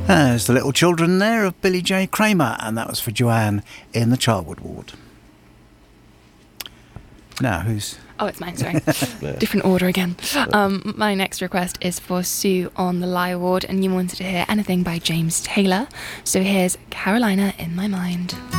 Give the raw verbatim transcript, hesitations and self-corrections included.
There's the Little Children there of Billy J. Kramer, and that was for Joanne in the Charwood ward. Now, who's... Oh, it's mine, sorry. Different order again. Um, my next request is for Sue on the Lie ward, and you wanted to hear anything by James Taylor. So here's Carolina in My Mind.